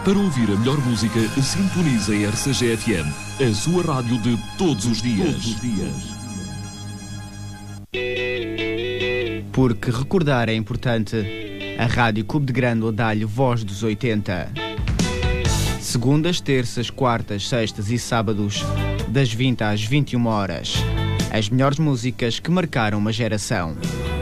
Para ouvir a melhor música, sintonize a RCG FM, a sua rádio de todos os dias. Porque recordar é importante, a Rádio Cubo de Grândola dá-lhe voz dos 80. Segundas, terças, quartas, sextas e sábados, das 20 às 21 horas. As melhores músicas que marcaram uma geração.